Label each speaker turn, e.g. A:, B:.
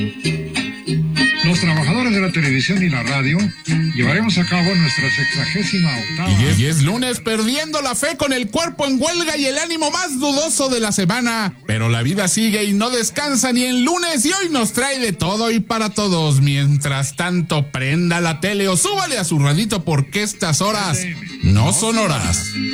A: Los trabajadores de la televisión y la radio llevaremos a cabo nuestra 68ª.
B: Y es lunes, perdiendo la fe, con el cuerpo en huelga y el ánimo más dudoso de la semana. Pero la vida sigue y no descansa ni en lunes, y hoy nos trae de todo y para todos. Mientras tanto, prenda la tele o súbale a su radito, porque estas horas no son horas.